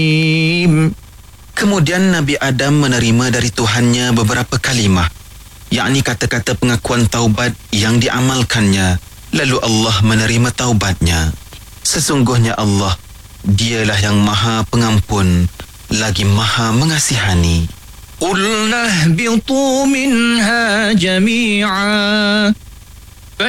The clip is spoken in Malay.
Kemudian Nabi Adam menerima dari Tuhannya beberapa kalimah, yakni kata-kata pengakuan taubat yang diamalkannya. Lalu Allah menerima taubatnya. Sesungguhnya Allah, Dialah yang Maha Pengampun, lagi Maha Mengasihani. قُلْنَا اهْبِطُوا مِنْهَا جَمِيعًا